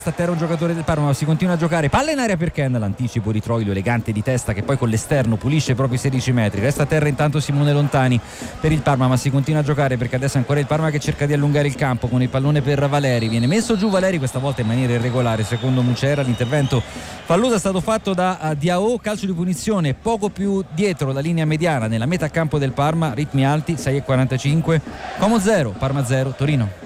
a terra un giocatore del Parma, ma si continua a giocare, palla in aria per Ken, l'anticipo di Troilo elegante di testa che poi con l'esterno pulisce proprio i 16 metri, resta a terra intanto Simone Lontani per il Parma, ma si continua a giocare perché adesso è ancora il Parma che cerca di allungare il campo con il pallone per Valeri, viene messo giù Valeri questa volta in maniera irregolare secondo Mucera, l'intervento falloso è stato fatto da Diao, calcio di punizione poco più dietro la linea mediana nella metà campo del Parma, ritmi alti, 6:45, Como 0, Parma 0, Torino.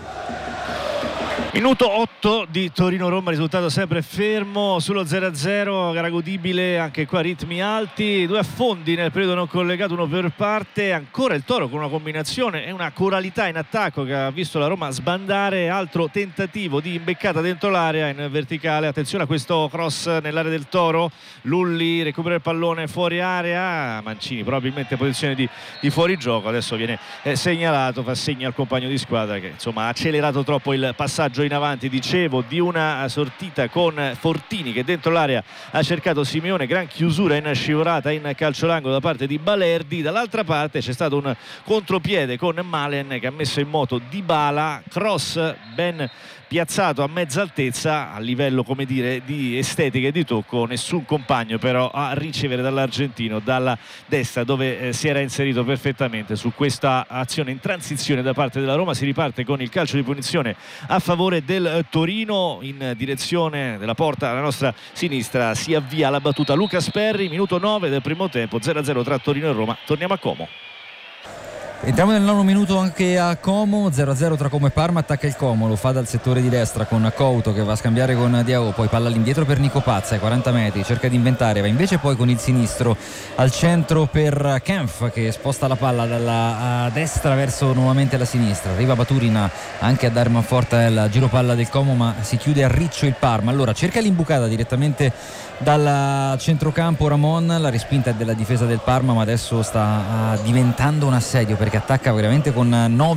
Minuto 8 di Torino-Roma, risultato sempre fermo sullo 0-0, gara godibile anche qua, ritmi alti, due affondi nel periodo non collegato, uno per parte, ancora il Toro con una combinazione e una coralità in attacco che ha visto la Roma sbandare, altro tentativo di imbeccata dentro l'area in verticale, attenzione a questo cross nell'area del Toro, Lulli recupera il pallone fuori area, Mancini probabilmente in posizione di fuorigioco, adesso viene segnalato, fa segno al compagno di squadra che insomma ha accelerato troppo il passaggio in avanti, dicevo, di una sortita con Fortini che dentro l'area ha cercato Simeone, gran chiusura in scivolata in calcio d'angolo da parte di Balerdi, dall'altra parte c'è stato un contropiede con Malen che ha messo in moto Dybala, cross ben piazzato a mezza altezza, a livello come dire di estetica e di tocco nessun compagno però a ricevere dall'argentino dalla destra dove si era inserito perfettamente su questa azione in transizione da parte della Roma. Si riparte con il calcio di punizione a favore del Torino, in direzione della porta alla nostra sinistra si avvia la battuta Lucas Perry, minuto 9 del primo tempo, 0-0 tra Torino e Roma. Torniamo a Como. Entriamo nel 9 minuto anche a Como, 0-0 tra Como e Parma, attacca il Como, lo fa dal settore di destra con Couto che va a scambiare con Diao, poi palla all'indietro per Nico Pazza ai 40 metri, cerca di inventare, va invece poi con il sinistro al centro per Kempf che sposta la palla dalla destra verso nuovamente la sinistra, arriva Baturina anche a dare manforte al giro palla del Como ma si chiude a riccio il Parma, allora cerca l'imbucata direttamente dal centrocampo Ramon, la respinta è della difesa del Parma ma adesso sta diventando un assedio perché attacca veramente con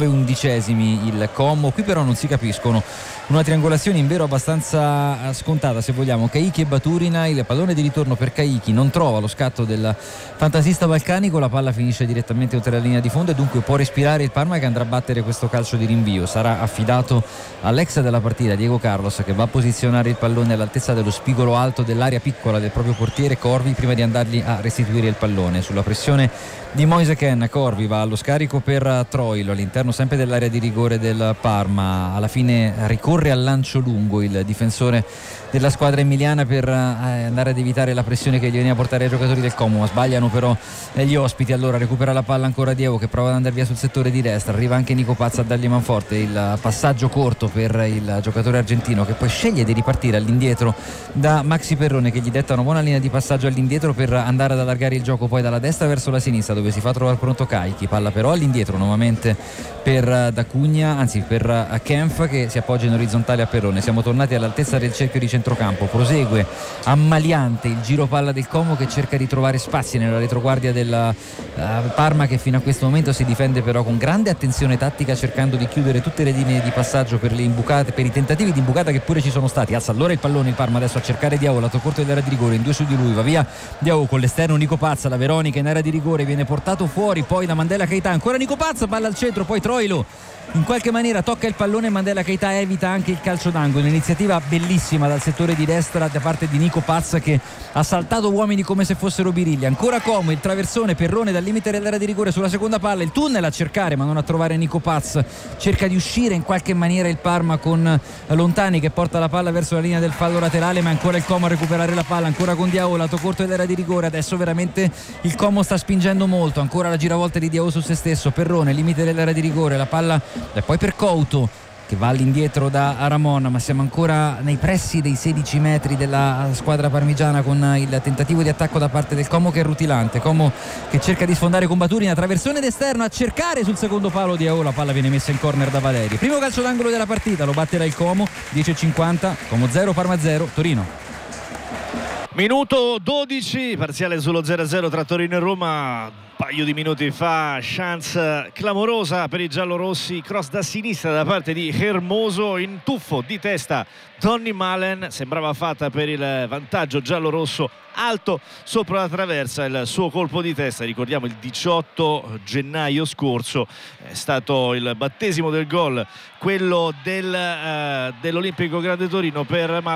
9/11 il Como, qui però non si capiscono, una triangolazione in vero abbastanza scontata se vogliamo, Caicchi e Baturina, il pallone di ritorno per Caicchi non trova lo scatto del fantasista balcanico, la palla finisce direttamente oltre la linea di fondo e dunque può respirare il Parma che andrà a battere questo calcio di rinvio, sarà affidato all'ex della partita Diego Carlos che va a posizionare il pallone all'altezza dello spigolo alto dell'area piccola del proprio portiere Corvi prima di andargli a restituire il pallone, sulla pressione di Moise Kean Corvi va allo scarico per Troilo all'interno sempre dell'area di rigore del Parma, alla fine ricorre al lancio lungo il difensore della squadra emiliana per andare ad evitare la pressione che gli veniva a portare ai giocatori del Como, ma sbagliano però gli ospiti, allora recupera la palla ancora Diego che prova ad andare via sul settore di destra, arriva anche Nico Pazza a dargli manforte, il passaggio corto per il giocatore argentino che poi sceglie di ripartire all'indietro da Maxi Perrone che gli detta una buona linea di passaggio all'indietro per andare ad allargare il gioco poi dalla destra verso la sinistra dove si fa trovare pronto Caicchi, palla però all'indietro nuovamente per D'Acugna, anzi per Kempf che si appoggia in orizzontale a Perrone, siamo tornati all'altezza del cerchio di centrocampo, prosegue ammaliante il giro palla del Como che cerca di trovare spazi nella retroguardia del Parma che fino a questo momento si difende però con grande attenzione tattica cercando di chiudere tutte le linee di passaggio per le imbucate, per i tentativi di imbucata che pure ci sono stati, alza allora il pallone il Parma adesso a cercare Diao, lato corto dell'area di rigore, in due su di lui va via Diao con l'esterno Nico Pazza, la Veronica in area di rigore viene portato fuori poi da Mandela Keita, ancora Nico Pazza, palla al centro, poi Troilo in qualche maniera tocca il pallone, Mandela Keita evita anche il calcio d'angolo, un'iniziativa bellissima dal settore di destra da parte di Nico Pazza che ha saltato uomini come se fossero birilli, ancora Como, il traversone, Perrone dal limite dell'area di rigore sulla seconda palla, il tunnel a cercare ma non a trovare Nico Pazza, cerca di uscire in qualche maniera il Parma con Lontani che porta la palla verso la linea del fallo laterale ma ancora il Como a recuperare la palla, ancora con Diao, lato corto dell'area di rigore, adesso veramente il Como sta spingendo molto, ancora la giravolta di Diao su se stesso, Perrone, limite dell'area di rigore, la palla e poi per Couto che va all'indietro da Ramon, ma siamo ancora nei pressi dei 16 metri della squadra parmigiana con il tentativo di attacco da parte del Como che è rutilante, Como che cerca di sfondare con Baturina, traversone d'esterno a cercare sul secondo palo di Diao, la palla viene messa in corner da Valeri, primo calcio d'angolo della partita, lo batterà il Como, 10:50, Como 0 Parma 0 Torino. Minuto 12, parziale sullo 0-0 tra Torino e Roma. Un paio di minuti fa chance clamorosa per i giallorossi, cross da sinistra da parte di Hermoso, in tuffo di testa Donny Malen, sembrava fatta per il vantaggio giallorosso, alto sopra la traversa il suo colpo di testa, ricordiamo il 18 gennaio scorso è stato il battesimo del gol, quello dell'Olimpico Grande Torino per Malen.